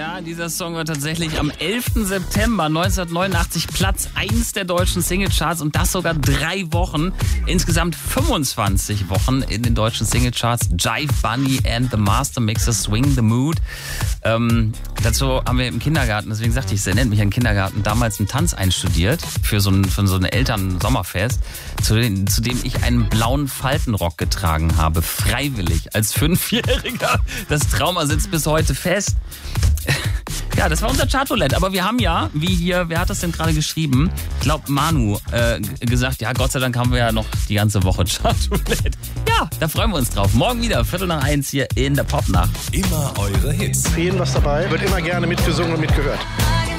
Ja, dieser Song war tatsächlich am 11. September 1989 Platz 1 der deutschen Singlecharts und das sogar 3 Wochen. Insgesamt 25 Wochen in den deutschen Singlecharts. Jive Bunny and the Master Mixers Swing the Mood. Dazu haben wir im Kindergarten, deswegen sagte ich, es erinnert mich an den Kindergarten, damals einen Tanz einstudiert für so ein Eltern-Sommerfest, zu dem ich einen blauen Faltenrock getragen habe, freiwillig, als 5-Jähriger. Das Trauma sitzt bis heute fest. Ja, das war unser Chartroulette. Aber wir haben ja, wie hier, wer hat das denn gerade geschrieben? Ich glaube Manu gesagt, ja, Gott sei Dank haben wir ja noch die ganze Woche Chartroulette. Ja, da freuen wir uns drauf. Morgen wieder, 12:45 hier in der Popnacht. Immer eure Hits. Für jeden was dabei. Wird immer gerne mitgesungen und mitgehört.